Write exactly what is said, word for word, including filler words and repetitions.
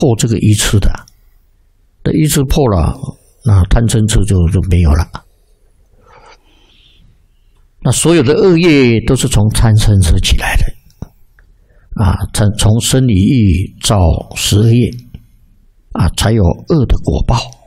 破这个愚痴的，这愚痴破了，那贪嗔痴就就没有了。那所有的恶业都是从贪嗔痴起来的啊，从从生理欲造十恶业啊，才有恶的果报。